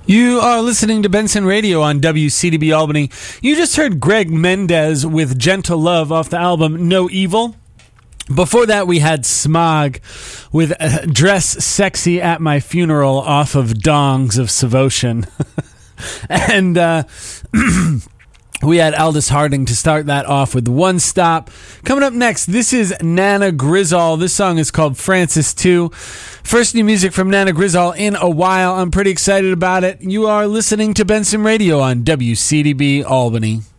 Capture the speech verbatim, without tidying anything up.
You are listening to Benson Radio on W C D B Albany. You just heard Greg Mendez with Gentle Love off the album No Evil. Before that, we had Smog with uh, Dress Sexy at My Funeral off of Dongs of Savotion. and uh, we had Aldous Harding to start that off with One Stop. Coming up next, this is Nana Grizzle. This song is called Francis two. First new music from Nana Grizzle in a while. I'm pretty excited about it. You are listening to Benson Radio on W C D B Albany.